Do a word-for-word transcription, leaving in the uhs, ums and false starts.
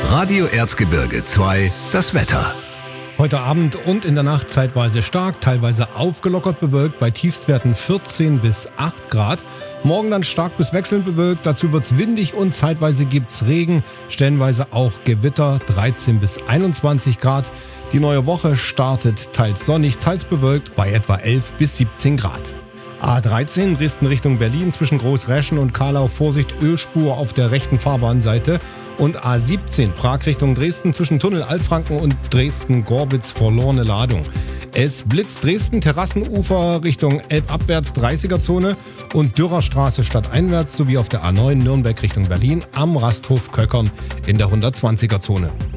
Radio Erzgebirge zwei, das Wetter. Heute Abend und in der Nacht zeitweise stark, teilweise aufgelockert bewölkt, bei Tiefstwerten vierzehn bis acht Grad. Morgen dann stark bis wechselnd bewölkt, dazu wird's windig und zeitweise gibt's Regen, stellenweise auch Gewitter, dreizehn bis einundzwanzig Grad. Die neue Woche startet teils sonnig, teils bewölkt bei etwa elf bis siebzehn Grad. A dreizehn Dresden Richtung Berlin zwischen Großräschen und Kahlau, Vorsicht, Ölspur auf der rechten Fahrbahnseite. Und A siebzehn Prag Richtung Dresden zwischen Tunnel Altfranken und Dresden-Gorbitz verlorene Ladung. Es blitzt Dresden, Terrassenufer Richtung Elbabwärts dreißiger Zone und Dürerstraße stadteinwärts sowie auf der A neun Nürnberg Richtung Berlin am Rasthof Köckern in der hundertzwanziger Zone.